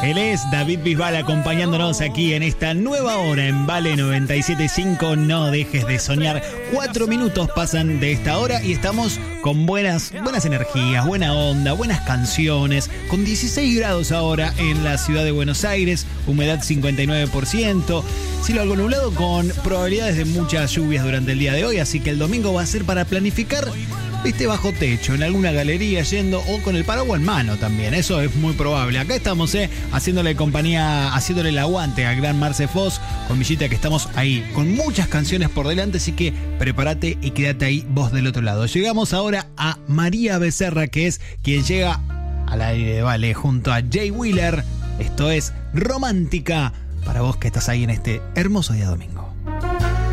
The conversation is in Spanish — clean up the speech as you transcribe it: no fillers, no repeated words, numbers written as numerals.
Él es David Bisbal acompañándonos aquí en esta nueva hora en Vale 97.5. No dejes de soñar. 4 minutos pasan de esta hora y estamos con buenas energías, buena onda, buenas canciones. Con 16 grados ahora en la ciudad de Buenos Aires, humedad 59%, cielo algo nublado con probabilidades de muchas lluvias durante el día de hoy. Así que el domingo va a ser para planificar, bajo techo, en alguna galería yendo o con el paraguas en mano también. Eso es muy probable. Acá estamos haciéndole compañía, haciéndole el aguante a Gran Marce Foz con Villita, que estamos ahí con muchas canciones por delante, así que prepárate y quédate ahí vos del otro lado. Llegamos ahora a María Becerra, que es quien llega al aire de Vale junto a Jay Wheeler. Esto es Romántica, para vos que estás ahí en este hermoso día domingo.